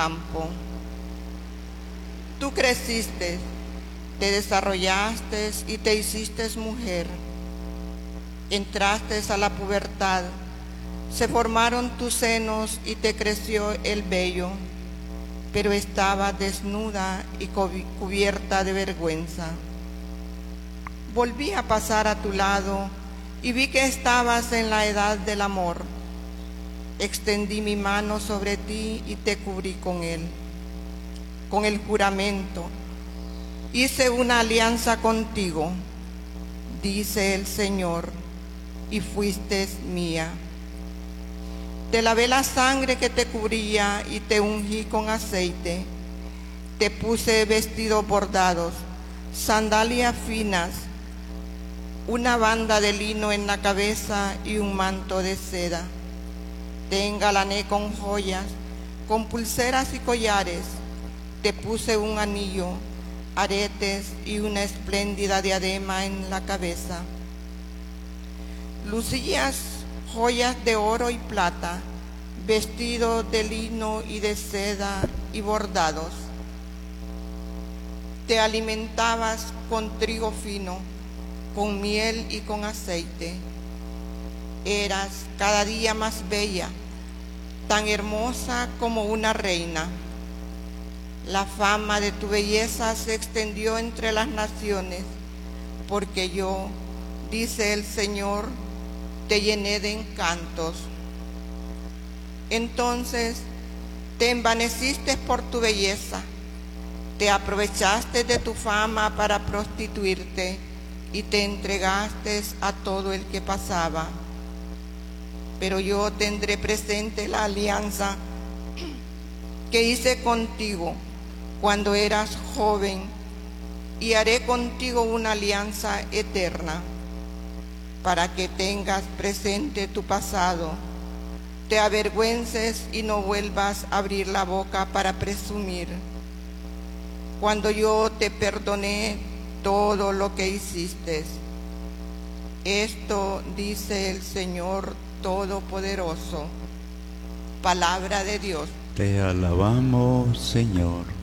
campo. Tú creciste, te desarrollaste y te hiciste mujer. Entraste a la pubertad, se formaron tus senos y te creció el vello, pero estaba desnuda y cubierta de vergüenza. Volví a pasar a tu lado y vi que estabas en la edad del amor. Extendí mi mano sobre ti y te cubrí con él. Con el juramento, hice una alianza contigo, dice el Señor, y fuiste mía. Te lavé la sangre que te cubría y te ungí con aceite. Te puse vestidos bordados, sandalias finas, una banda de lino en la cabeza y un manto de seda. Te engalané con joyas, con pulseras y collares. Te puse un anillo, aretes y una espléndida diadema en la cabeza. Lucías joyas de oro y plata, vestidos de lino y de seda y bordados. Te alimentabas con trigo fino, con miel y con aceite. Eras cada día más bella, tan hermosa como una reina. La fama de tu belleza se extendió entre las naciones, porque yo, dice el Señor, te llené de encantos. Entonces te envaneciste por tu belleza, te aprovechaste de tu fama para prostituirte y te entregaste a todo el que pasaba. Pero yo tendré presente la alianza que hice contigo cuando eras joven y haré contigo una alianza eterna para que tengas presente tu pasado, te avergüences y no vuelvas a abrir la boca para presumir. Cuando yo te perdoné todo lo que hiciste. Esto dice el Señor Todopoderoso. Palabra de Dios. Te alabamos, Señor.